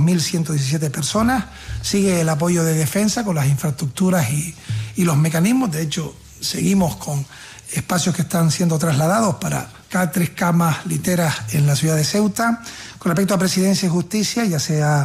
2.117 personas. Sigue el apoyo de defensa con las infraestructuras y los mecanismos. De hecho, seguimos con espacios que están siendo trasladados para cada 3 camas literas en la ciudad de Ceuta. Con respecto a Presidencia y Justicia, ya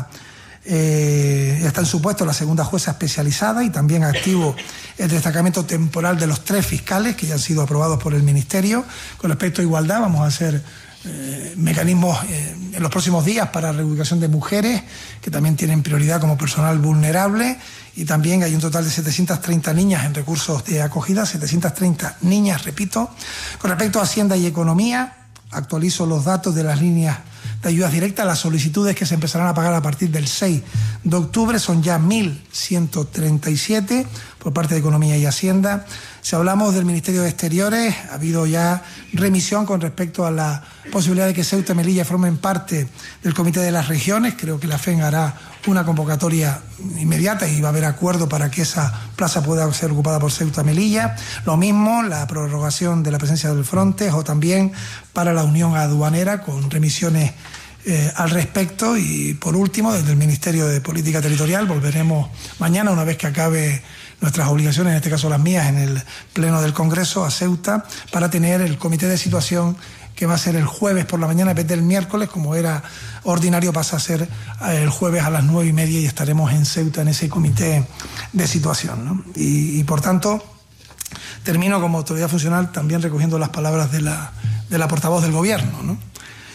está en su puesto la segunda jueza especializada y también activo el destacamento temporal de los 3 fiscales que ya han sido aprobados por el Ministerio. Con respecto a igualdad, vamos a hacer mecanismos en los próximos días para reubicación de mujeres que también tienen prioridad como personal vulnerable, y también hay un total de 730 niñas en recursos de acogida, 730 niñas, repito. Con respecto a Hacienda y Economía, actualizo los datos de las líneas de ayudas directas. Las solicitudes que se empezarán a pagar a partir del 6 de octubre son ya 1.137 por parte de Economía y Hacienda. Si hablamos del Ministerio de Exteriores, ha habido ya remisión con respecto a la posibilidad de que Ceuta y Melilla formen parte del Comité de las Regiones. Creo que la FEN hará una convocatoria inmediata y va a haber acuerdo para que esa plaza pueda ser ocupada por Ceuta y Melilla. Lo mismo, la prorrogación de la presencia del Frontex, o también para la Unión Aduanera, con remisiones al respecto. Y por último, desde el Ministerio de Política Territorial volveremos mañana, una vez que acabe nuestras obligaciones, en este caso las mías, en el Pleno del Congreso, a Ceuta, para tener el comité de situación, que va a ser el jueves por la mañana en vez del miércoles, como era ordinario, pasa a ser el jueves a las 9:30 y estaremos en Ceuta en ese comité de situación, ¿no? Y por tanto, termino como autoridad funcional también recogiendo las palabras de la portavoz del Gobierno, ¿no?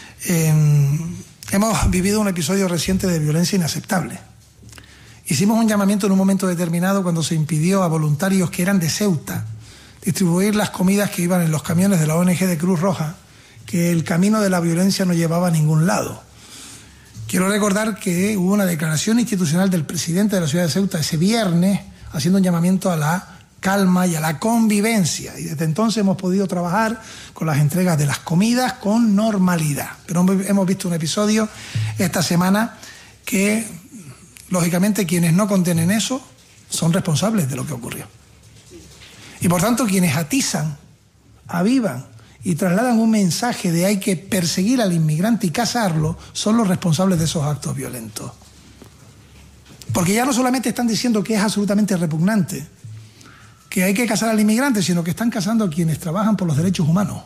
Hemos vivido un episodio reciente de violencia inaceptable. Hicimos un llamamiento en un momento determinado cuando se impidió a voluntarios que eran de Ceuta distribuir las comidas que iban en los camiones de la ONG de Cruz Roja, que el camino de la violencia no llevaba a ningún lado. Quiero recordar que hubo una declaración institucional del presidente de la ciudad de Ceuta ese viernes haciendo un llamamiento a la calma y a la convivencia, y desde entonces hemos podido trabajar con las entregas de las comidas con normalidad. Pero hemos visto un episodio esta semana que, lógicamente, quienes no condenen eso son responsables de lo que ocurrió. Y por tanto, quienes atizan, avivan y trasladan un mensaje de hay que perseguir al inmigrante y cazarlo, son los responsables de esos actos violentos. Porque ya no solamente están diciendo que es absolutamente repugnante, que hay que cazar al inmigrante, sino que están cazando a quienes trabajan por los derechos humanos.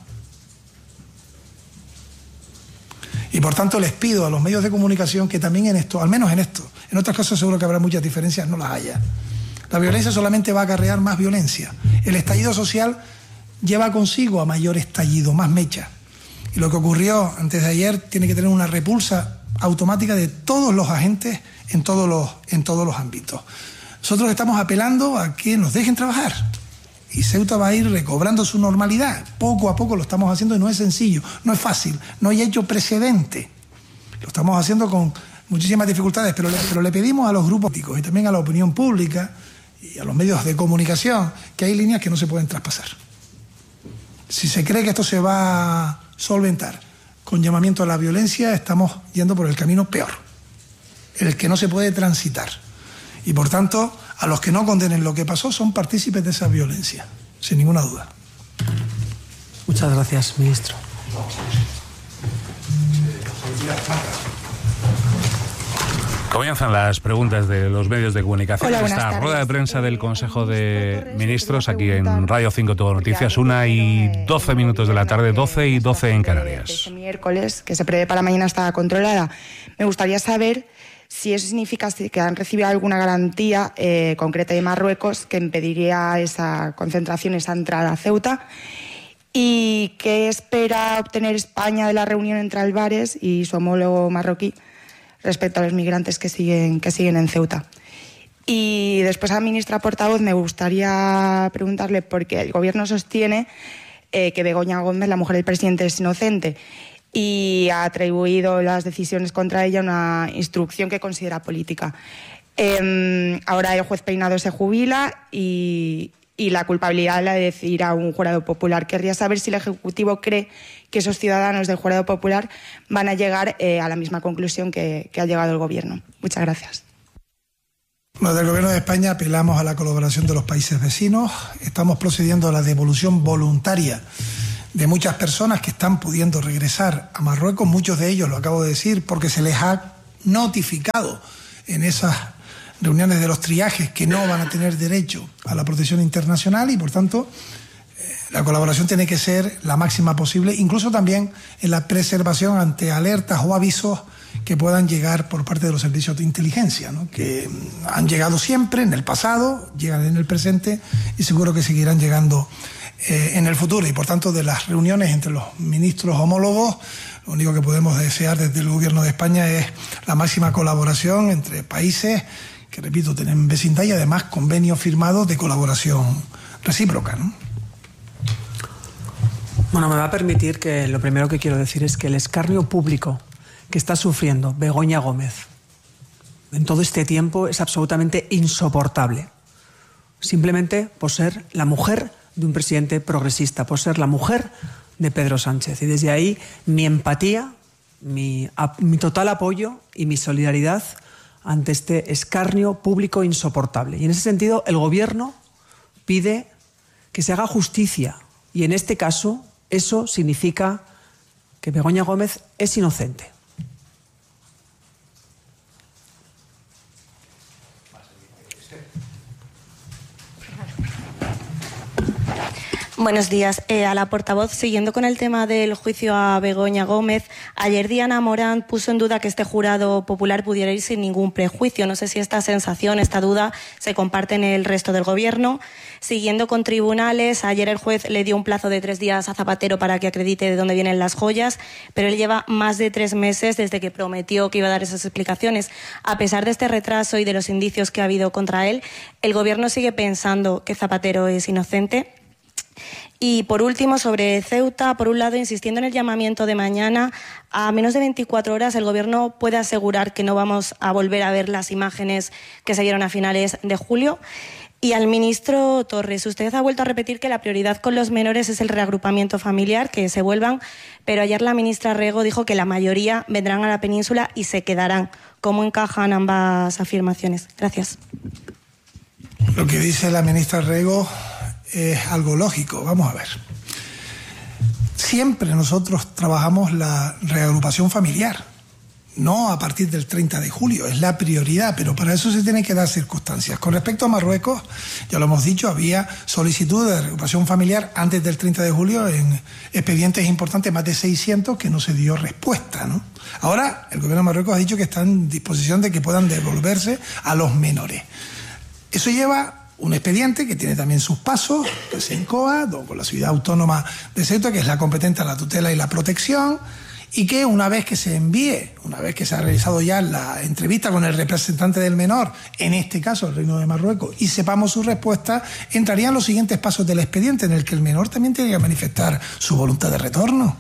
Y por tanto les pido a los medios de comunicación que también en esto, al menos en esto, en otros casos seguro que habrá muchas diferencias, no las haya. La violencia solamente va a acarrear más violencia. El estallido social lleva consigo a mayor estallido, más mecha. Y lo que ocurrió antes de ayer tiene que tener una repulsa automática de todos los agentes en todos los ámbitos. Nosotros estamos apelando a que nos dejen trabajar. Y Ceuta va a ir recobrando su normalidad. Poco a poco lo estamos haciendo y no es sencillo, no es fácil, no hay hecho precedente. Lo estamos haciendo con muchísimas dificultades, pero le pedimos a los grupos políticos y también a la opinión pública y a los medios de comunicación que hay líneas que no se pueden traspasar. Si se cree que esto se va a solventar con llamamiento a la violencia, estamos yendo por el camino peor, el que no se puede transitar. Y por tanto, a los que no condenen lo que pasó son partícipes de esa violencia, sin ninguna duda. Muchas gracias, ministro. Comienzan las preguntas de los medios de comunicación. Hola, esta tardes. rueda de prensa del Consejo de Ministros aquí en Radio 5 Todo Noticias, 1:12 de la tarde, 12:12 en Canarias. Este miércoles, que se prevé para mañana, está controlada. Me gustaría saber si eso significa que han recibido alguna garantía concreta de Marruecos que impediría esa concentración, esa entrada a Ceuta. ¿Y qué espera obtener España de la reunión entre Álvarez y su homólogo marroquí respecto a los migrantes que siguen en Ceuta? Y después a la ministra portavoz me gustaría preguntarle, porque el Gobierno sostiene que Begoña Gómez, la mujer del presidente, es inocente y ha atribuido las decisiones contra ella a una instrucción que considera política. Ahora el juez Peinado se jubila y la culpabilidad la de decidir a un jurado popular. Querría saber si el Ejecutivo cree que esos ciudadanos del jurado popular van a llegar a la misma conclusión que ha llegado el Gobierno. Muchas gracias. Desde el Gobierno de España apelamos a la colaboración de los países vecinos. Estamos procediendo a la devolución voluntaria de muchas personas que están pudiendo regresar a Marruecos. Muchos de ellos, lo acabo de decir, porque se les ha notificado en esas reuniones de los triajes que no van a tener derecho a la protección internacional y, por tanto, la colaboración tiene que ser la máxima posible, incluso también en la preservación ante alertas o avisos que puedan llegar por parte de los servicios de inteligencia, ¿no? Que han llegado siempre en el pasado, llegan en el presente y seguro que seguirán llegando en el futuro. Y por tanto, de las reuniones entre los ministros homólogos, lo único que podemos desear desde el Gobierno de España es la máxima colaboración entre países que, repito, tienen vecindad y además convenios firmados de colaboración recíproca, ¿no? Bueno, me va a permitir que lo primero que quiero decir es que el escarnio público que está sufriendo Begoña Gómez en todo este tiempo es absolutamente insoportable. Simplemente por ser la mujer de un presidente progresista, por ser la mujer de Pedro Sánchez. Y desde ahí mi empatía, mi total apoyo y mi solidaridad ante este escarnio público insoportable. Y en ese sentido el Gobierno pide que se haga justicia y en este caso eso significa que Begoña Gómez es inocente. Buenos días. A la portavoz, siguiendo con el tema del juicio a Begoña Gómez, ayer Diana Morán puso en duda que este jurado popular pudiera ir sin ningún prejuicio. No sé si esta sensación, esta duda, se comparte en el resto del Gobierno. Siguiendo con tribunales, ayer el juez le dio un plazo de 3 días a Zapatero para que acredite de dónde vienen las joyas, pero él lleva más de 3 meses desde que prometió que iba a dar esas explicaciones. A pesar de este retraso y de los indicios que ha habido contra él, ¿el Gobierno sigue pensando que Zapatero es inocente? Y por último, sobre Ceuta, por un lado, insistiendo en el llamamiento de mañana, a menos de 24 horas el Gobierno puede asegurar que no vamos a volver a ver las imágenes que se vieron a finales de julio. Y al ministro Torres, usted ha vuelto a repetir que la prioridad con los menores es el reagrupamiento familiar, que se vuelvan, pero ayer la ministra Rego dijo que la mayoría vendrán a la península y se quedarán. ¿Cómo encajan ambas afirmaciones? Gracias. Lo que dice la ministra Rego es algo lógico. Vamos a ver. Siempre nosotros trabajamos la reagrupación familiar, no a partir del 30 de julio, es la prioridad, pero para eso se tienen que dar circunstancias. Con respecto a Marruecos, ya lo hemos dicho, había solicitud de reagrupación familiar antes del 30 de julio en expedientes importantes, más de 600, que no se dio respuesta, ¿no? Ahora, el gobierno de Marruecos ha dicho que está en disposición de que puedan devolverse a los menores. Eso lleva un expediente que tiene también sus pasos, que es en COA, con la ciudad autónoma de Ceuta, que es la competente a la tutela y la protección, y que una vez que se envíe, una vez que se ha realizado ya la entrevista con el representante del menor, en este caso el Reino de Marruecos, y sepamos su respuesta, entrarían los siguientes pasos del expediente, en el que el menor también tiene que manifestar su voluntad de retorno,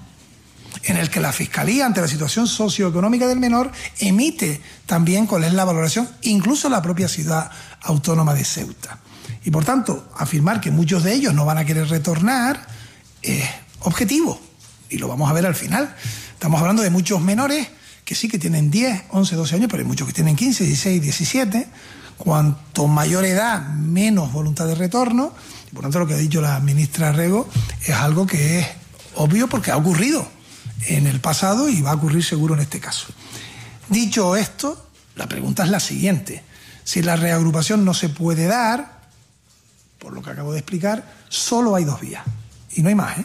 en el que la Fiscalía, ante la situación socioeconómica del menor, emite también cuál es la valoración, incluso la propia ciudad autónoma de Ceuta. Y por tanto, afirmar que muchos de ellos no van a querer retornar es objetivo, y lo vamos a ver al final. Estamos hablando de muchos menores que sí que tienen 10, 11, 12 años, pero hay muchos que tienen 15, 16, 17. Cuanto mayor edad, menos voluntad de retorno. Y por tanto, lo que ha dicho la ministra Rego es algo que es obvio porque ha ocurrido en el pasado y va a ocurrir seguro en este caso. Dicho esto, la pregunta es la siguiente. Si la reagrupación no se puede dar, por lo que acabo de explicar, solo hay 2 vías. Y no hay más, ¿eh?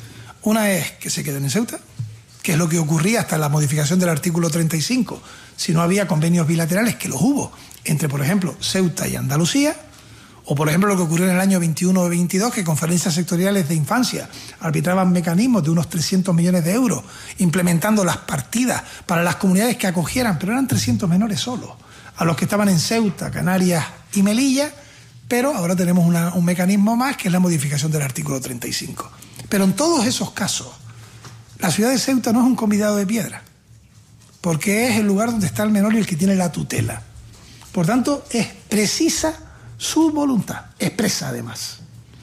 Una es que se queden en Ceuta, que es lo que ocurría hasta la modificación del artículo 35, si no había convenios bilaterales, que los hubo, entre, por ejemplo, Ceuta y Andalucía, o, por ejemplo, lo que ocurrió en el año 21 o 22, que conferencias sectoriales de infancia arbitraban mecanismos de unos 300 millones de euros, implementando las partidas para las comunidades que acogieran, pero eran 300 menores solo, a los que estaban en Ceuta, Canarias y Melilla, pero ahora tenemos un mecanismo más, que es la modificación del artículo 35. Pero en todos esos casos, la ciudad de Ceuta no es un convidado de piedra, porque es el lugar donde está el menor y el que tiene la tutela. Por tanto, es precisa su voluntad, expresa además.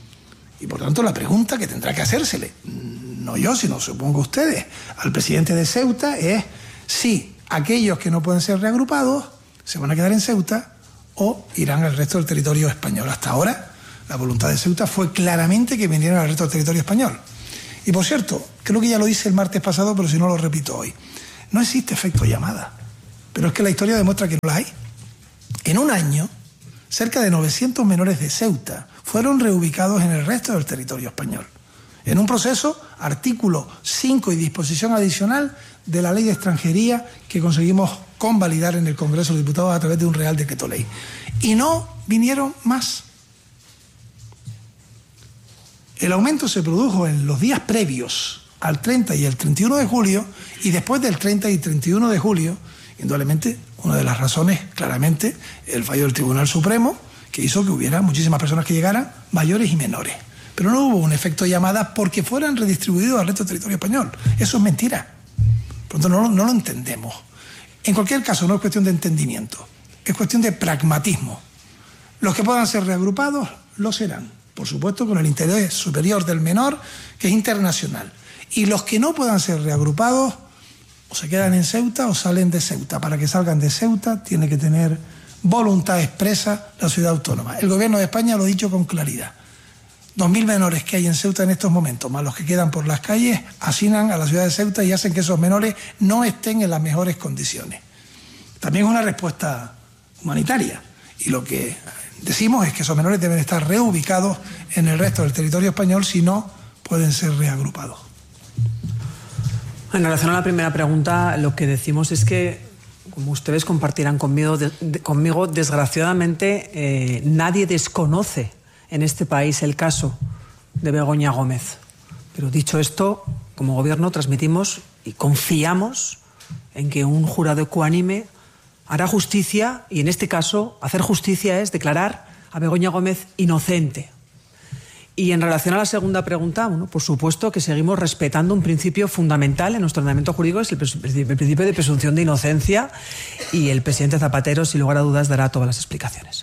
Y por tanto, la pregunta que tendrá que hacérsele, no yo, sino supongo ustedes, al presidente de Ceuta, es si aquellos que no pueden ser reagrupados se van a quedar en Ceuta o irán al resto del territorio español. Hasta ahora, la voluntad de Ceuta fue claramente que vinieran al resto del territorio español. Y por cierto, creo que ya lo hice el martes pasado, pero si no lo repito hoy, no existe efecto llamada. pero es que la historia demuestra que no las hay. En un año, cerca de 900 menores de Ceuta fueron reubicados en el resto del territorio español. En un proceso, artículo 5 y disposición adicional de la Ley de Extranjería que conseguimos convalidar en el Congreso de los Diputados a través de un Real Decreto Ley. Y no vinieron más. El aumento se produjo en los días previos al 30 y el 31 de julio, y después del 30 y 31 de julio, indudablemente, una de las razones, claramente, el fallo del Tribunal Supremo, que hizo que hubiera muchísimas personas que llegaran, mayores y menores. Pero no hubo un efecto llamada porque fueran redistribuidos al resto del territorio español. Eso es mentira. Por lo tanto, no lo entendemos. En cualquier caso, no es cuestión de entendimiento, es cuestión de pragmatismo. Los que puedan ser reagrupados, lo serán. Por supuesto, con el interés superior del menor, que es internacional. Y los que no puedan ser reagrupados, o se quedan en Ceuta o salen de Ceuta. Para que salgan de Ceuta, tiene que tener voluntad expresa la ciudad autónoma. El Gobierno de España lo ha dicho con claridad. 2.000 menores que hay en Ceuta en estos momentos, más los que quedan por las calles, hacinan a la ciudad de Ceuta y hacen que esos menores no estén en las mejores condiciones. También es una respuesta humanitaria. Y lo que decimos es que esos menores deben estar reubicados en el resto del territorio español, si no, pueden ser reagrupados. En relación a la primera pregunta, lo que decimos es que, como ustedes compartirán conmigo, desgraciadamente nadie desconoce en este país el caso de Begoña Gómez. Pero dicho esto, como Gobierno transmitimos y confiamos en que un jurado ecuánime hará justicia, y en este caso hacer justicia es declarar a Begoña Gómez inocente. Y en relación a la segunda pregunta, bueno, por supuesto que seguimos respetando un principio fundamental en nuestro ordenamiento jurídico, es el principio de presunción de inocencia, y el presidente Zapatero, sin lugar a dudas, dará todas las explicaciones.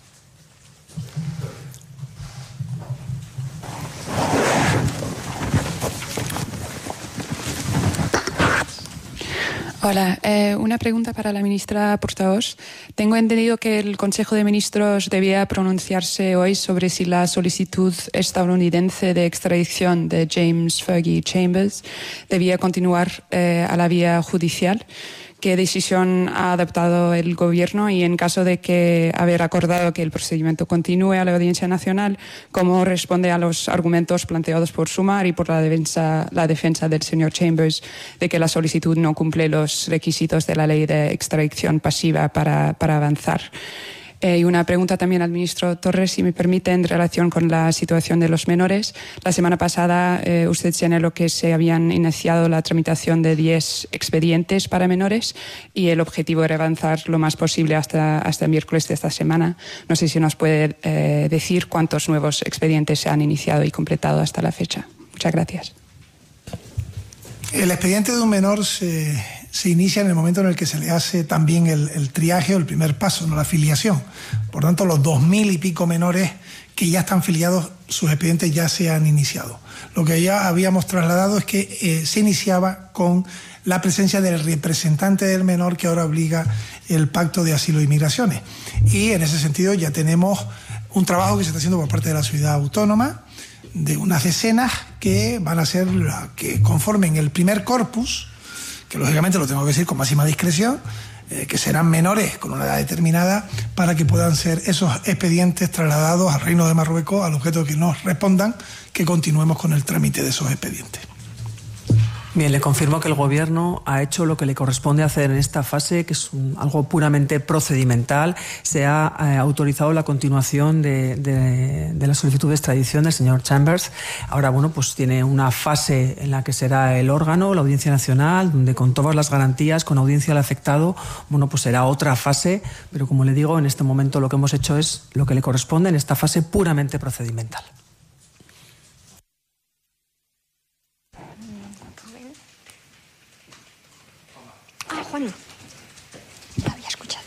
Hola, una pregunta para la ministra portavoz. Tengo entendido que el Consejo de Ministros debía pronunciarse hoy sobre si la solicitud estadounidense de extradición de James Fergie Chambers debía continuar a la vía judicial. ¿Qué decisión ha adoptado el Gobierno? Y en caso de que haber acordado que el procedimiento continúe a la Audiencia Nacional, ¿cómo responde a los argumentos planteados por Sumar y por la defensa del señor Chambers de que la solicitud no cumple los requisitos de la ley de extradición pasiva para avanzar? Y una pregunta también al ministro Torres, si me permite, en relación con la situación de los menores. La semana pasada usted señaló que se habían iniciado la tramitación de 10 expedientes para menores y el objetivo era avanzar lo más posible hasta el miércoles de esta semana. No sé si nos puede decir cuántos nuevos expedientes se han iniciado y completado hasta la fecha. Muchas gracias. El expediente de un menor se inicia en el momento en el que se le hace también el triaje o el primer paso, no la filiación. Por tanto, los 2.000 y pico menores que ya están filiados, sus expedientes ya se han iniciado. Lo que ya habíamos trasladado es que se iniciaba con la presencia del representante del menor, que ahora obliga el Pacto de Asilo e Inmigraciones. Y en ese sentido ya tenemos un trabajo que se está haciendo por parte de la ciudad autónoma, de unas decenas que van a ser que conformen el primer corpus, que lógicamente lo tengo que decir con máxima discreción, que serán menores con una edad determinada, para que puedan ser esos expedientes trasladados al Reino de Marruecos, al objeto que nos respondan, que continuemos con el trámite de esos expedientes. Bien, le confirmo que el Gobierno ha hecho lo que le corresponde hacer en esta fase, que es algo puramente procedimental. Se ha autorizado la continuación de la solicitud de extradición del señor Chambers. Ahora, bueno, pues tiene una fase en la que será el órgano, la Audiencia Nacional, donde con todas las garantías, con audiencia al afectado, bueno, pues será otra fase. Pero como le digo, en este momento lo que hemos hecho es lo que le corresponde en esta fase puramente procedimental. Juan, lo había escuchado.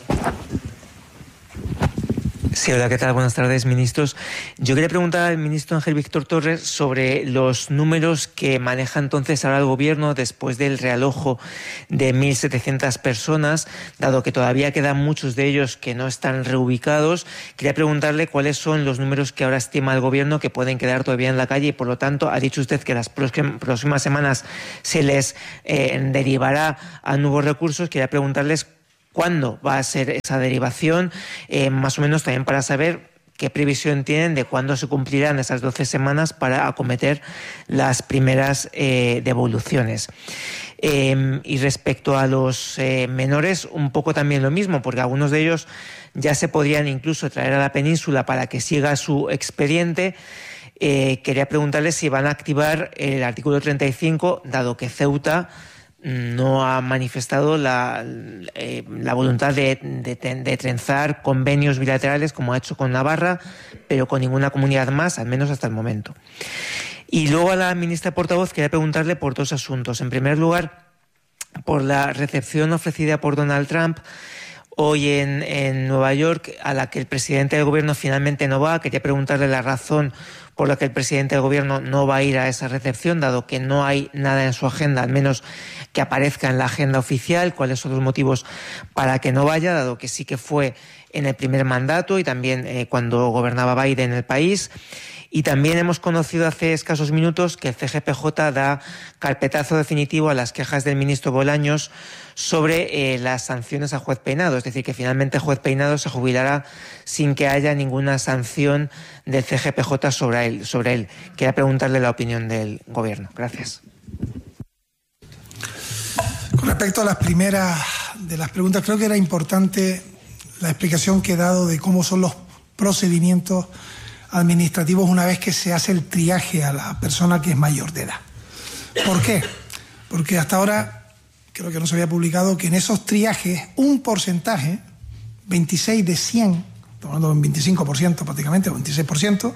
Sí, hola, ¿qué tal? Buenas tardes, ministros. Yo quería preguntar al ministro Ángel Víctor Torres sobre los números que maneja entonces ahora el Gobierno después del realojo de 1.700 personas, dado que todavía quedan muchos de ellos que no están reubicados. Quería preguntarle cuáles son los números que ahora estima el Gobierno que pueden quedar todavía en la calle, y por lo tanto ha dicho usted que las próximas semanas se les derivará a nuevos recursos. Quería preguntarles cuándo va a ser esa derivación, más o menos también para saber qué previsión tienen de cuándo se cumplirán esas 12 semanas para acometer las primeras devoluciones. Y respecto a los menores, un poco también lo mismo, porque algunos de ellos ya se podrían incluso traer a la península para que siga su expediente. Quería preguntarles si van a activar el artículo 35, dado que Ceuta no ha manifestado la voluntad de trenzar convenios bilaterales como ha hecho con Navarra, pero con ninguna comunidad más, al menos hasta el momento. Y luego a la ministra portavoz quería preguntarle por dos asuntos. En primer lugar, por la recepción ofrecida por Donald Trump hoy en Nueva York, a la que el presidente del gobierno finalmente no va. Quería preguntarle la razón por la que el presidente del gobierno no va a ir a esa recepción, dado que no hay nada en su agenda, al menos que aparezca en la agenda oficial. ¿Cuáles son los motivos para que no vaya, dado que sí que fue en el primer mandato y también cuando gobernaba Biden el país? Y también hemos conocido hace escasos minutos que el CGPJ da carpetazo definitivo a las quejas del ministro Bolaños sobre las sanciones a Juez Peinado. Es decir, que finalmente Juez Peinado se jubilará sin que haya ninguna sanción del CGPJ sobre él. Quería preguntarle la opinión del Gobierno. Gracias. Con respecto a las primeras de las preguntas, creo que era importante la explicación que he dado de cómo son los procedimientos administrativos una vez que se hace el triaje a la persona que es mayor de edad. ¿Por qué? Porque hasta ahora creo que no se había publicado que en esos triajes un porcentaje, 26 de 100, estamos hablando de un 25% prácticamente, o 26%,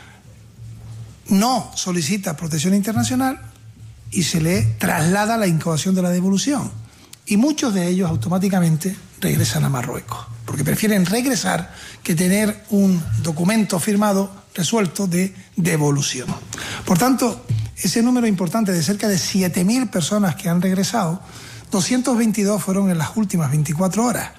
no solicita protección internacional y se le traslada la incoación de la devolución. Y muchos de ellos automáticamente regresan a Marruecos, porque prefieren regresar que tener un documento firmado resuelto de devolución. Por tanto, ese número importante de cerca de 7.000 personas que han regresado, 222 fueron en las últimas 24 horas,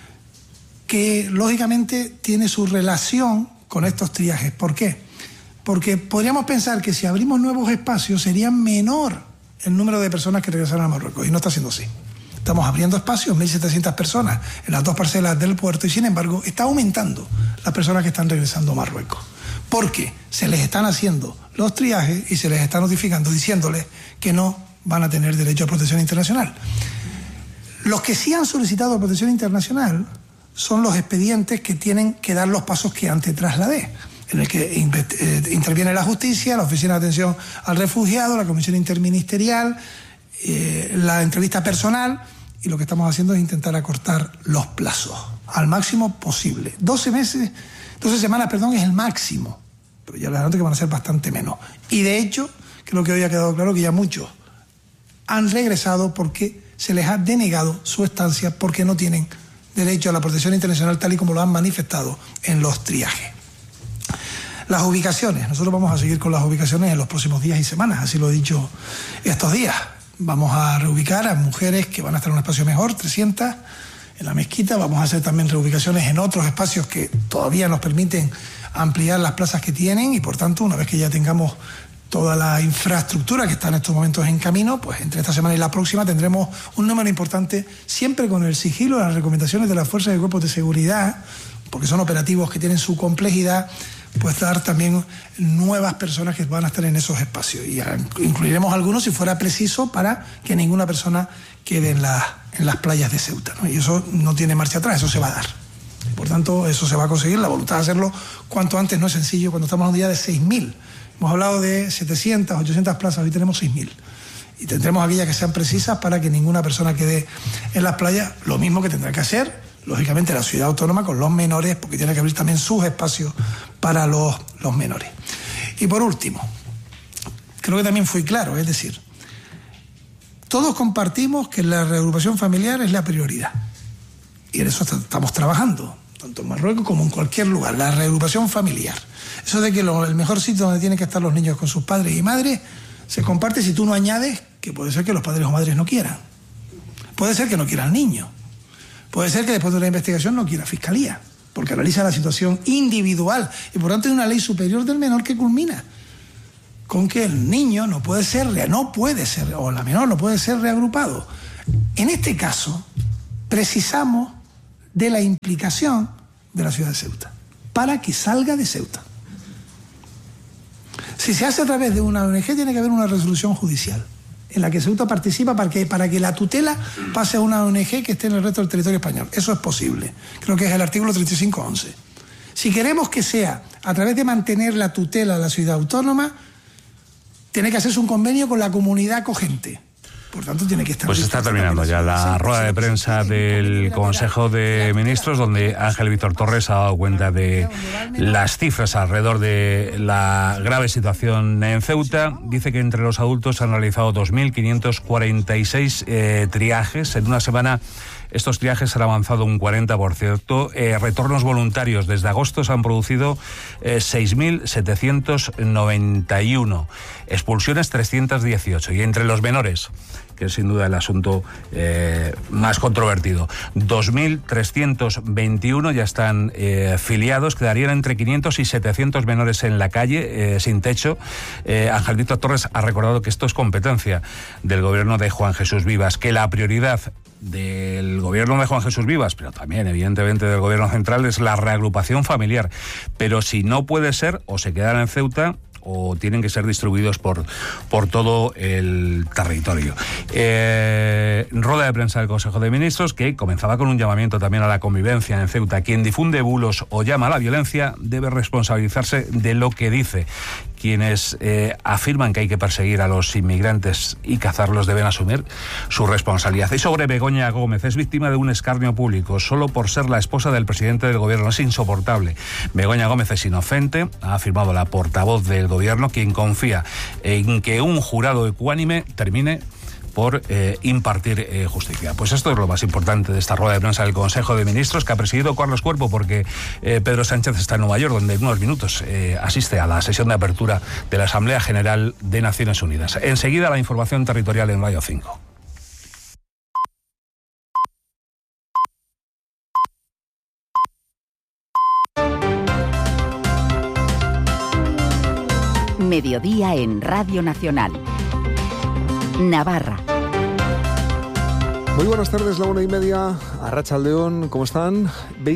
que lógicamente tiene su relación con estos triajes. ¿Por qué? Porque podríamos pensar que si abrimos nuevos espacios sería menor el número de personas que regresaron a Marruecos, y no está siendo así. Estamos abriendo espacios, 1.700 personas en las dos parcelas del puerto, y sin embargo está aumentando las personas que están regresando a Marruecos, porque se les están haciendo los triajes y se les está notificando diciéndoles que no van a tener derecho a protección internacional. Los que sí han solicitado protección internacional son los expedientes que tienen que dar los pasos que antes trasladé, en el que interviene la justicia, la Oficina de Atención al Refugiado, la Comisión Interministerial, la entrevista personal, y lo que estamos haciendo es intentar acortar los plazos al máximo posible. 12 semanas es el máximo, pero ya les adelanto que van a ser bastante menos. Y de hecho, creo que hoy ha quedado claro que ya muchos han regresado porque se les ha denegado su estancia porque no tienen derecho a la protección internacional tal y como lo han manifestado en los triajes. Las ubicaciones, nosotros vamos a seguir con las ubicaciones en los próximos días y semanas, así lo he dicho estos días. Vamos a reubicar a mujeres que van a estar en un espacio mejor, 300 en la mezquita. Vamos a hacer también reubicaciones en otros espacios que todavía nos permiten ampliar las plazas que tienen, y por tanto, una vez que ya tengamos toda la infraestructura que está en estos momentos en camino, pues entre esta semana y la próxima tendremos un número importante, siempre con el sigilo de las recomendaciones de las fuerzas y cuerpos de seguridad, porque son operativos que tienen su complejidad, pues dar también nuevas personas que van a estar en esos espacios, y incluiremos algunos si fuera preciso para que ninguna persona quede en las playas de Ceuta, ¿no? Y eso no tiene marcha atrás, eso se va a dar. Por tanto, eso se va a conseguir. La voluntad de hacerlo cuanto antes no es sencillo cuando estamos en un día de 6.000. Hemos hablado de 700, 800 plazas, hoy tenemos 6.000. Y tendremos aquellas que sean precisas para que ninguna persona quede en las playas, lo mismo que tendrá que hacer, lógicamente, la ciudad autónoma con los menores, porque tiene que abrir también sus espacios para los menores. Y por último, creo que también fui claro, es decir, todos compartimos que la reagrupación familiar es la prioridad. Y en eso estamos trabajando, tanto en Marruecos como en cualquier lugar, la reagrupación familiar. Eso de que el mejor sitio donde tienen que estar los niños con sus padres y madres se comparte si tú no añades que puede ser que los padres o madres no quieran. Puede ser que no quiera el niño. Puede ser que después de la investigación no quiera Fiscalía, porque analiza la situación individual, y por tanto hay una ley superior del menor que culmina con que el niño no puede ser, o la menor no puede ser reagrupado. En este caso, precisamos de la implicación de la ciudad de Ceuta para que salga de Ceuta. Si se hace a través de una ONG, tiene que haber una resolución judicial en la que Ceuta participa para que la tutela pase a una ONG que esté en el resto del territorio español. Eso es posible. Creo que es el artículo 35.11. Si queremos que sea a través de mantener la tutela de la ciudad autónoma, tiene que hacerse un convenio con la comunidad acogente. Por tanto, tiene que estar... Pues está terminando ya la rueda de prensa del Consejo de Ministros, donde Ángel Víctor Torres ha dado cuenta de las cifras alrededor de la grave situación en Ceuta. Dice que entre los adultos se han realizado 2.546 triajes. En una semana estos triajes han avanzado un 40%. Retornos voluntarios desde agosto se han producido 6.791. Expulsiones 318. Y entre los menores, que es sin duda el asunto más controvertido, 2.321 ya están filiados. Quedarían entre 500 y 700 menores en la calle, sin techo. Ángel Víctor Torres ha recordado que esto es competencia del gobierno de Juan Jesús Vivas, que la prioridad del gobierno de Juan Jesús Vivas, pero también evidentemente del gobierno central, es la reagrupación familiar. Pero si no puede ser, o se quedan en Ceuta o tienen que ser distribuidos por todo el territorio. Rueda de prensa del Consejo de Ministros, que comenzaba con un llamamiento también a la convivencia en Ceuta. Quien difunde bulos o llama a la violencia debe responsabilizarse de lo que dice. Quienes afirman que hay que perseguir a los inmigrantes y cazarlos deben asumir su responsabilidad. Y sobre Begoña Gómez, es víctima de un escarnio público solo por ser la esposa del presidente del gobierno. Es insoportable. Begoña Gómez es inocente, ha afirmado la portavoz del gobierno, quien confía en que un jurado ecuánime termine por impartir justicia. Pues esto es lo más importante de esta rueda de prensa del Consejo de Ministros, que ha presidido Carlos Cuerpo, porque Pedro Sánchez está en Nueva York, donde en unos minutos asiste a la sesión de apertura de la Asamblea General de Naciones Unidas. Enseguida la información territorial en Radio 5. Mediodía en Radio Nacional. Navarra. Muy buenas tardes, la 1:30, Arratsaldeon, ¿cómo están?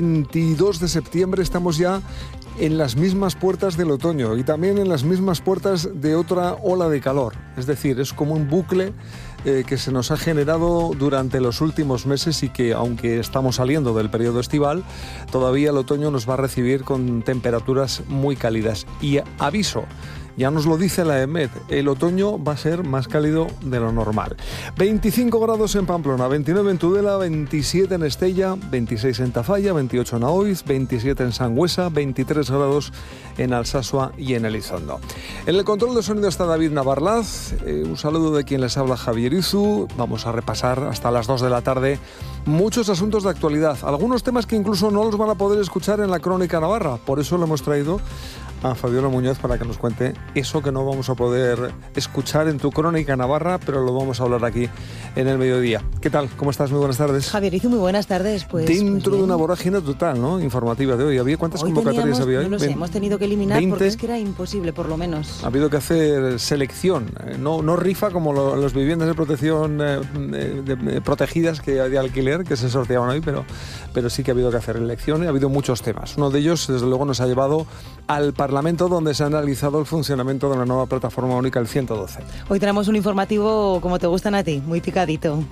22 de septiembre, estamos ya en las mismas puertas del otoño y también en las mismas puertas de otra ola de calor. Es decir, es como un bucle que se nos ha generado durante los últimos meses y que, aunque estamos saliendo del periodo estival, todavía el otoño nos va a recibir con temperaturas muy cálidas. Y aviso, ya nos lo dice la EMET, el otoño va a ser más cálido de lo normal. 25 grados en Pamplona, 29 en Tudela, 27 en Estella, 26 en Tafalla, 28 en Aoiz, 27 en Sangüesa, 23 grados en Alsasua y en Elizondo. En el control de sonido está David Navarlaz, un saludo de quien les habla, Javier Izu. Vamos a repasar hasta las 2 de la tarde muchos asuntos de actualidad, algunos temas que incluso no los van a poder escuchar en la Crónica Navarra, por eso lo hemos traído a Fabiola Muñoz para que nos cuente eso que no vamos a poder escuchar en tu Crónica Navarra, pero lo vamos a hablar aquí en el mediodía. ¿Qué tal? ¿Cómo estás? Muy buenas tardes. Javier Izu, muy buenas tardes. Dentro de una vorágine total, ¿no? Informativa de hoy. ¿Cuántas convocatorias había hoy? No lo sé, hemos tenido que eliminar 20. Porque es que era imposible, por lo menos. Ha habido que hacer selección, no rifa como las viviendas de protección protegidas de alquiler que se sorteaban hoy, pero sí que ha habido que hacer elección y ha habido muchos temas. Uno de ellos, desde luego, nos ha llevado al Parlamento, donde se ha analizado el funcionamiento de la nueva plataforma única, el 112. Hoy tenemos un informativo como te gustan a ti, muy picadito.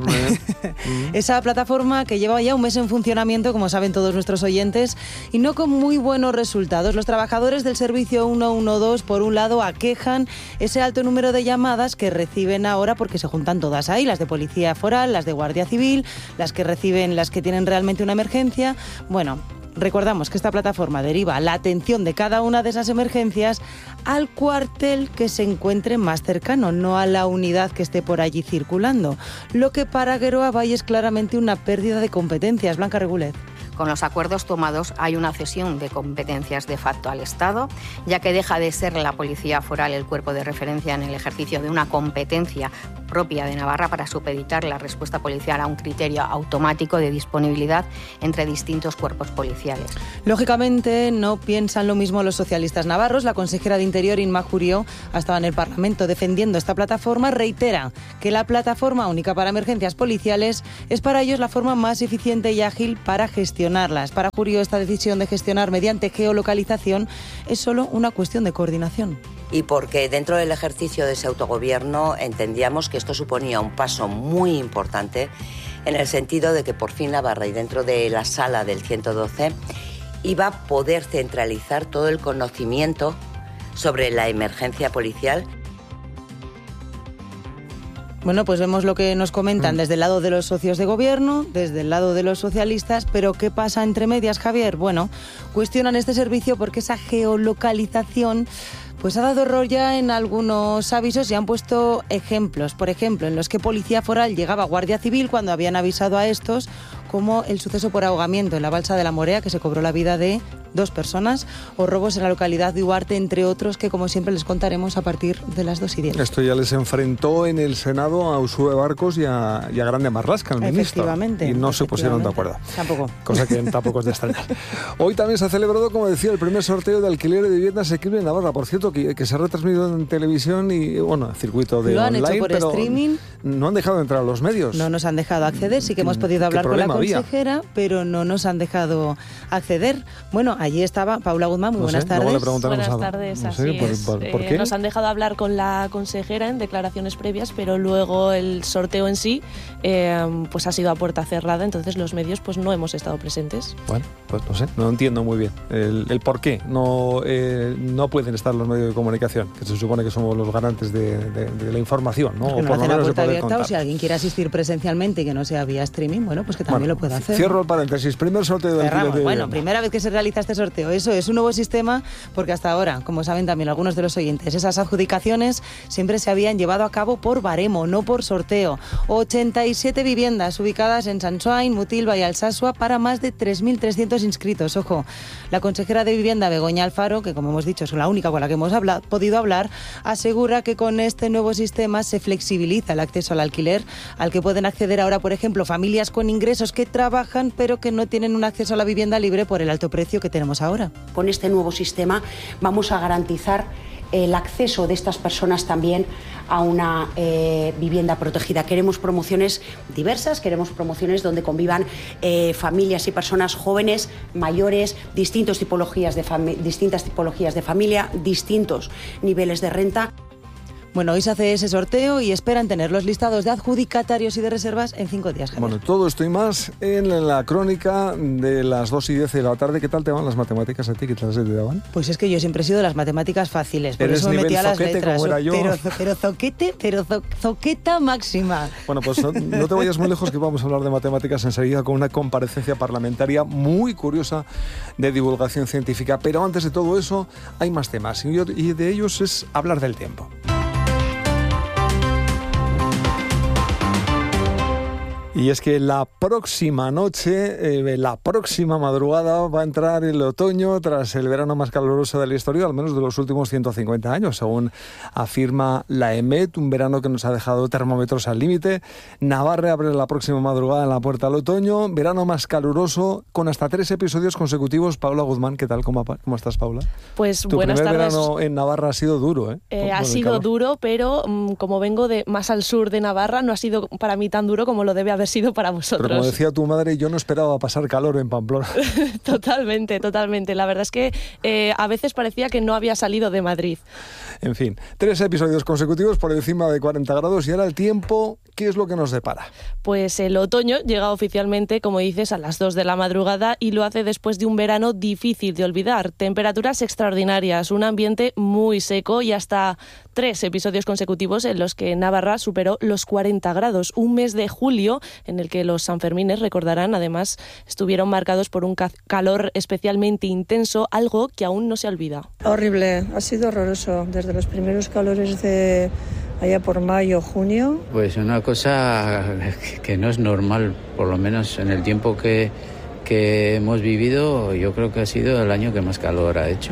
Esa plataforma que lleva ya un mes en funcionamiento, como saben todos nuestros oyentes, y no con muy buenos resultados. Los trabajadores del servicio 112, por un lado, aquejan ese alto número de llamadas que reciben ahora porque se juntan todas ahí, las de Policía Foral, las de Guardia Civil, las que reciben, las que tienen realmente una emergencia. Bueno, recordamos que esta plataforma deriva la atención de cada una de esas emergencias al cuartel que se encuentre más cercano, no a la unidad que esté por allí circulando. Lo que para Geroa Bay es claramente una pérdida de competencias. Blanca Regulez. Con los acuerdos tomados hay una cesión de competencias de facto al Estado, ya que deja de ser la Policía Foral el cuerpo de referencia en el ejercicio de una competencia propia de Navarra para supeditar la respuesta policial a un criterio automático de disponibilidad entre distintos cuerpos policiales. Lógicamente no piensan lo mismo los socialistas navarros. La consejera de Interior, Inma Jurió, estaba en el Parlamento defendiendo esta plataforma. Reitera que la plataforma única para emergencias policiales es para ellos la forma más eficiente y ágil para gestionarlas. Para Jurió, esta decisión de gestionar mediante geolocalización es solo una cuestión de coordinación. Y porque dentro del ejercicio de ese autogobierno entendíamos que esto suponía un paso muy importante en el sentido de que por fin Navarra, y dentro de la sala del 112, iba a poder centralizar todo el conocimiento sobre la emergencia policial. Bueno, pues vemos lo que nos comentan desde el lado de los socios de gobierno, desde el lado de los socialistas, pero ¿qué pasa entre medias, Javier? Bueno, cuestionan este servicio porque esa geolocalización pues ha dado error ya en algunos avisos y han puesto ejemplos. Por ejemplo, en los que Policía Foral llegaba a Guardia Civil cuando habían avisado a estos, como el suceso por ahogamiento en la balsa de la Morea, que se cobró la vida de 2 personas, o robos en la localidad de Huarte, entre otros, que como siempre les contaremos a partir de las 2:10. Esto ya les enfrentó en el Senado a Uxue Barcos y a Grande Marlaska, el ministro. Efectivamente. Y no se pusieron de acuerdo. Tampoco. Cosa que tampoco es de extrañar. Hoy también se ha celebrado, como decía, el primer sorteo de alquiler de vivienda asequible en Navarra. Por cierto, que se ha retransmitido en televisión y, bueno, circuito de lo han online, hecho por pero streaming. No han dejado entrar a los medios. No nos han dejado acceder. Sí que hemos podido hablar con la consejera, pero no nos han dejado acceder. Bueno, allí estaba Paula Guzmán. Muy buenas tardes. Buenas tardes, así es. ¿Por qué? Nos han dejado hablar con la consejera en declaraciones previas, pero luego el sorteo en sí pues ha sido a puerta cerrada, entonces los medios pues no hemos estado presentes. Bueno, pues no sé, no entiendo muy bien el por qué no pueden estar los medios de comunicación, que se supone que somos los garantes de la información, ¿no? Que no hacen la puerta abierta, o si alguien quiere asistir presencialmente y que no sea vía streaming, bueno, pues que también lo pueda hacer. Cierro el paréntesis. Primer sorteo de alquiler de... Bueno, primera vez que se realiza este sorteo. Eso es un nuevo sistema, porque hasta ahora, como saben también algunos de los oyentes, esas adjudicaciones siempre se habían llevado a cabo por baremo, no por sorteo. 87 viviendas ubicadas en Sansoain, Mutilva y Alsasua para más de 3.300 inscritos. Ojo, la consejera de Vivienda, Begoña Alfaro, que como hemos dicho es la única con la que hemos podido hablar, asegura que con este nuevo sistema se flexibiliza el acceso al alquiler, al que pueden acceder ahora, por ejemplo, familias con ingresos que trabajan pero que no tienen un acceso a la vivienda libre por el alto precio que tenemos ahora. Con este nuevo sistema vamos a garantizar el acceso de estas personas también a una vivienda protegida. Queremos promociones diversas, queremos promociones donde convivan familias y personas jóvenes, mayores, distintas tipologías de familia, distintos niveles de renta. Bueno, hoy se hace ese sorteo y esperan tener los listados de adjudicatarios y de reservas en 5 días. Javier. Bueno, todo esto y más en la crónica de las 2:10 de la tarde. ¿Qué tal te van las matemáticas a ti? ¿Qué tal se te daban? Pues es que yo siempre he sido de las matemáticas fáciles, por eso me metí a las letras. Como era yo. Pero zoqueta máxima. Bueno, pues no te vayas muy lejos, que vamos a hablar de matemáticas enseguida con una comparecencia parlamentaria muy curiosa de divulgación científica. Pero antes de todo eso, hay más temas y de ellos es hablar del tiempo. Y es que la próxima noche, la próxima madrugada va a entrar el otoño tras el verano más caluroso de la historia, al menos de los últimos 150 años, según afirma la EMET, un verano que nos ha dejado termómetros al límite. Navarra abre la próxima madrugada en la puerta al otoño, verano más caluroso con hasta 3 episodios consecutivos. Paula Guzmán, ¿qué tal? ¿Cómo estás, Paula? Pues tu buenas primer tardes. verano en Navarra ha sido duro, ¿eh? Ha sido duro, pero como vengo de más al sur de Navarra, no ha sido para mí tan duro como lo debe haber sido para vosotros. Pero como decía tu madre, yo no esperaba pasar calor en Pamplona. Totalmente. La verdad es que a veces parecía que no había salido de Madrid. En fin, 3 episodios consecutivos por encima de 40 grados y ahora el tiempo, ¿qué es lo que nos depara? Pues el otoño llega oficialmente, como dices, a las 2 de la madrugada y lo hace después de un verano difícil de olvidar. Temperaturas extraordinarias, un ambiente muy seco y hasta 3 episodios consecutivos en los que Navarra superó los 40 grados. Un mes de julio en el que los Sanfermines, recordarán, además estuvieron marcados por un calor especialmente intenso, algo que aún no se olvida. Horrible, ha sido horroroso. Desde los primeros calores de allá por mayo, junio. Pues una cosa que no es normal, por lo menos en el tiempo que hemos vivido, yo creo que ha sido el año que más calor ha hecho.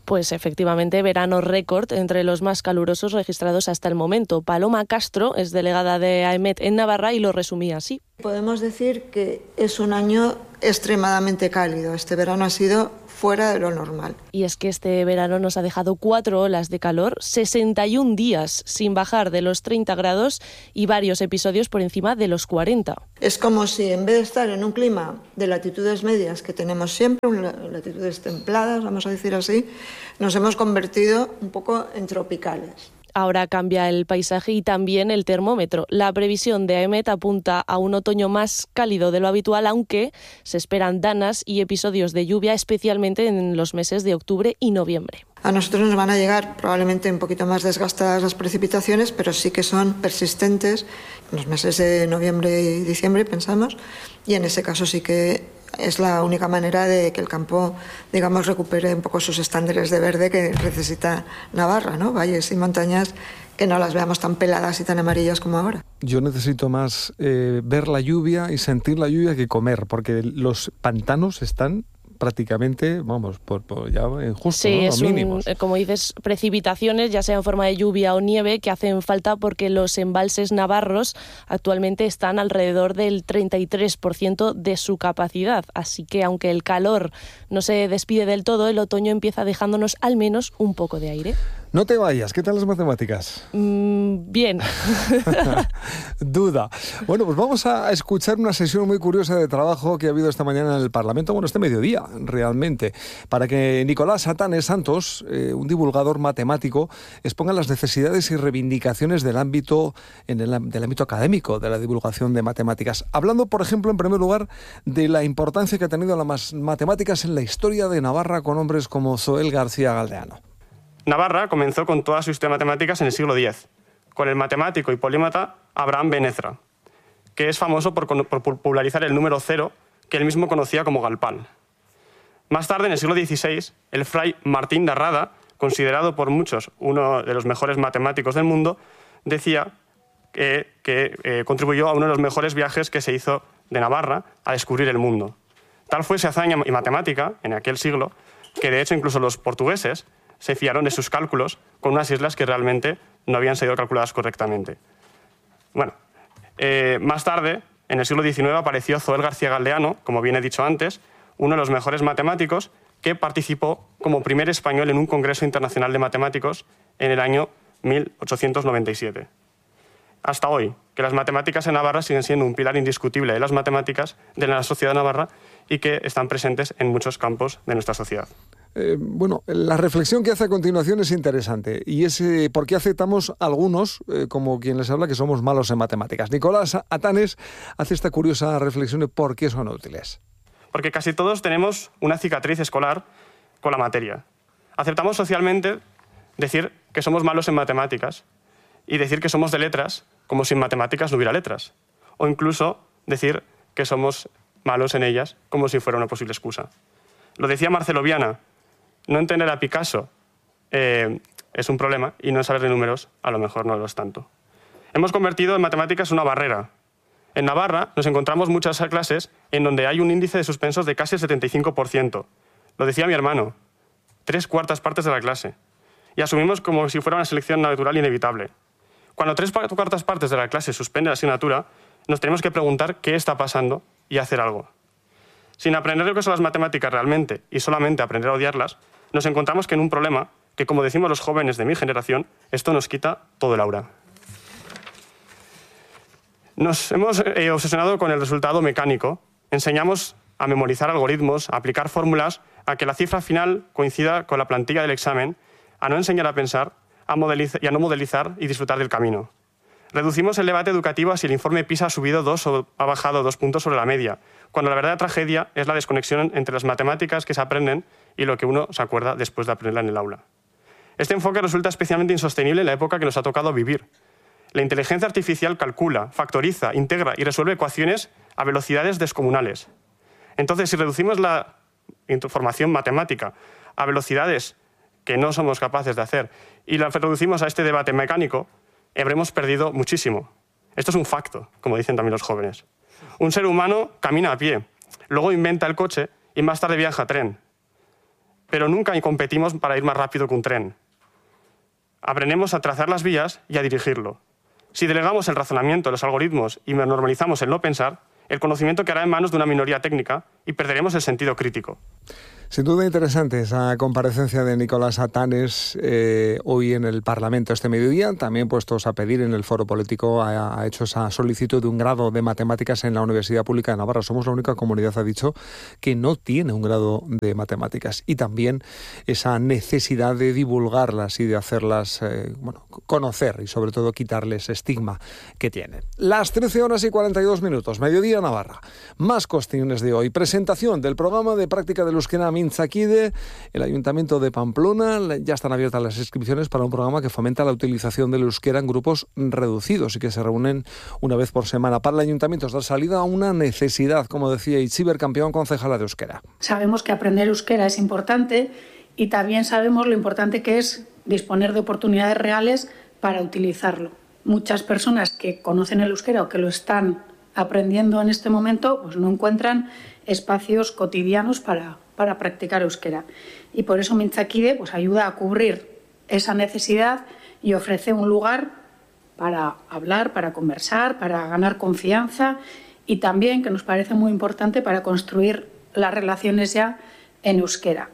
Pues efectivamente, verano récord, entre los más calurosos registrados hasta el momento. Paloma Castro es delegada de AEMET en Navarra y lo resumía así. Podemos decir que es un año extremadamente cálido. Este verano ha sido fuera de lo normal. Y es que este verano nos ha dejado 4 olas de calor, 61 días sin bajar de los 30 grados y varios episodios por encima de los 40. Es como si en vez de estar en un clima de latitudes medias que tenemos siempre, latitudes templadas, vamos a decir así, nos hemos convertido un poco en tropicales. Ahora cambia el paisaje y también el termómetro. La previsión de AEMET apunta a un otoño más cálido de lo habitual, aunque se esperan danas y episodios de lluvia, especialmente en los meses de octubre y noviembre. A nosotros nos van a llegar probablemente un poquito más desgastadas las precipitaciones, pero sí que son persistentes en los meses de noviembre y diciembre, pensamos, y en ese caso sí que es la única manera de que el campo, digamos, recupere un poco sus estándares de verde que necesita Navarra, ¿no? Valles y montañas que no las veamos tan peladas y tan amarillas como ahora. Yo necesito más ver la lluvia y sentir la lluvia que comer, porque los pantanos están prácticamente, vamos, por ya en justo, sí, ¿no? es mínimos. Como dices, precipitaciones, ya sea en forma de lluvia o nieve, que hacen falta porque los embalses navarros actualmente están alrededor del 33% de su capacidad. Así que aunque el calor no se despide del todo, el otoño empieza dejándonos al menos un poco de aire. No te vayas, ¿qué tal las matemáticas? Bien. Duda. Bueno, pues vamos a escuchar una sesión muy curiosa de trabajo que ha habido esta mañana en el Parlamento, bueno, este mediodía, realmente, para que Nicolás Atanes Santos, un divulgador matemático, exponga las necesidades y reivindicaciones del ámbito académico, de la divulgación de matemáticas. Hablando, por ejemplo, en primer lugar, de la importancia que ha tenido las matemáticas en la historia de Navarra con hombres como Zoel García Galdeano. Navarra comenzó con toda su historia de matemáticas en el siglo X, con el matemático y polímata Abraham Benezra, que es famoso por popularizar el número 0, que él mismo conocía como galpán. Más tarde, en el siglo XVI, el fray Martín de Rada, considerado por muchos uno de los mejores matemáticos del mundo, decía que contribuyó a uno de los mejores viajes que se hizo de Navarra a descubrir el mundo. Tal fue su hazaña y matemática en aquel siglo, que de hecho incluso los portugueses se fiaron de sus cálculos con unas islas que realmente no habían sido calculadas correctamente. Bueno, más tarde, en el siglo XIX, apareció Zoel García Galdeano, como bien he dicho antes, uno de los mejores matemáticos que participó como primer español en un Congreso Internacional de Matemáticos en el año 1897. Hasta hoy, que las matemáticas en Navarra siguen siendo un pilar indiscutible de las matemáticas de la sociedad navarra y que están presentes en muchos campos de nuestra sociedad. Bueno, la reflexión que hace a continuación es interesante y es por qué aceptamos algunos, como quien les habla, que somos malos en matemáticas. Nicolás Atanes hace esta curiosa reflexión de por qué son útiles. Porque casi todos tenemos una cicatriz escolar con la materia. Aceptamos socialmente decir que somos malos en matemáticas y decir que somos de letras como si en matemáticas no hubiera letras. O incluso decir que somos malos en ellas como si fuera una posible excusa. Lo decía Marcelo Viana, no entender a Picasso es un problema y no saber de números a lo mejor no lo es tanto. Hemos convertido en matemáticas una barrera. En Navarra nos encontramos muchas clases en donde hay un índice de suspensos de casi el 75%. Lo decía mi hermano, 3/4 partes de la clase. Y asumimos como si fuera una selección natural inevitable. Cuando 3/4 partes de la clase suspende la asignatura, nos tenemos que preguntar qué está pasando y hacer algo. Sin aprender lo que son las matemáticas realmente y solamente aprender a odiarlas, nos encontramos que en un problema que, como decimos los jóvenes de mi generación, esto nos quita todo el aura. Nos hemos obsesionado con el resultado mecánico. Enseñamos a memorizar algoritmos, a aplicar fórmulas, a que la cifra final coincida con la plantilla del examen, a no enseñar a pensar y a no modelizar y disfrutar del camino. Reducimos el debate educativo a si el informe PISA ha subido 2 o ha bajado 2 puntos sobre la media, cuando la verdadera tragedia es la desconexión entre las matemáticas que se aprenden y lo que uno se acuerda después de aprenderla en el aula. Este enfoque resulta especialmente insostenible en la época que nos ha tocado vivir. La inteligencia artificial calcula, factoriza, integra y resuelve ecuaciones a velocidades descomunales. Entonces, si reducimos la información matemática a velocidades que no somos capaces de hacer y la reducimos a este debate mecánico, habremos perdido muchísimo. Esto es un facto, como dicen también los jóvenes. Un ser humano camina a pie, luego inventa el coche y más tarde viaja a tren. pero nunca competimos para ir más rápido que un tren. Aprendemos a trazar las vías y a dirigirlo. Si delegamos el razonamiento, los algoritmos y normalizamos el no pensar, el conocimiento quedará en manos de una minoría técnica y perderemos el sentido crítico. Sin duda interesante esa comparecencia de Nicolás Atanes hoy en el Parlamento este mediodía. También puestos a pedir en el foro político, ha hecho esa solicitud de un grado de matemáticas en la Universidad Pública de Navarra. Somos la única comunidad, ha dicho, que no tiene un grado de matemáticas. Y también esa necesidad de divulgarlas y de hacerlas conocer y sobre todo quitarles estigma que tienen. Las 13:42, mediodía Navarra. Más cuestiones de hoy. Presentación del programa de práctica del euskera Mintzakide, el Ayuntamiento de Pamplona. Ya están abiertas las inscripciones para un programa que fomenta la utilización del euskera en grupos reducidos y que se reúnen una vez por semana. Para el Ayuntamiento es dar salida a una necesidad, como decía Itziber Campeón, concejala de euskera. Sabemos que aprender euskera es importante y también sabemos lo importante que es disponer de oportunidades reales para utilizarlo. Muchas personas que conocen el euskera o que lo están aprendiendo en este momento, pues no encuentran espacios cotidianos para practicar euskera. Y por eso Mintzakide pues ayuda a cubrir esa necesidad y ofrece un lugar para hablar, para conversar, para ganar confianza y también, que nos parece muy importante, para construir las relaciones ya en euskera.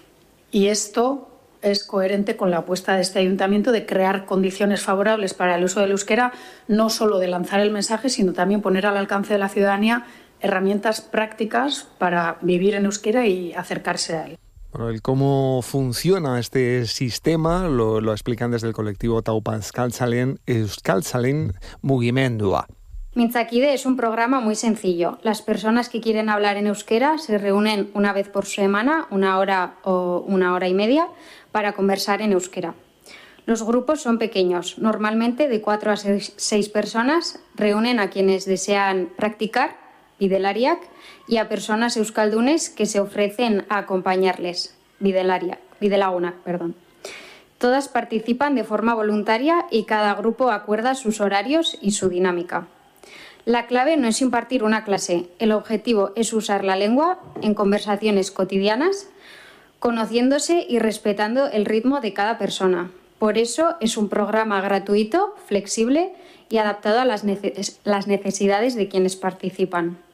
Y esto es coherente con la apuesta de este ayuntamiento de crear condiciones favorables para el uso del euskera, no solo de lanzar el mensaje, sino también poner al alcance de la ciudadanía herramientas prácticas para vivir en euskera y acercarse a él. Bueno, el cómo funciona este sistema lo explican desde el colectivo Taupa Euskaltzalen Mugimendua. Mintzakide es un programa muy sencillo. Las personas que quieren hablar en euskera se reúnen una vez por semana, 1 hora o 1 hora y media, para conversar en euskera. Los grupos son pequeños, normalmente de 4 a 6 personas. Reúnen a quienes desean practicar bidelariak y a personas euskaldunes que se ofrecen a acompañarles, bidelagunak. Todas participan de forma voluntaria y cada grupo acuerda sus horarios y su dinámica. La clave no es impartir una clase, el objetivo es usar la lengua en conversaciones cotidianas, conociéndose y respetando el ritmo de cada persona. Por eso es un programa gratuito, flexible y adaptado a las necesidades de quienes participan.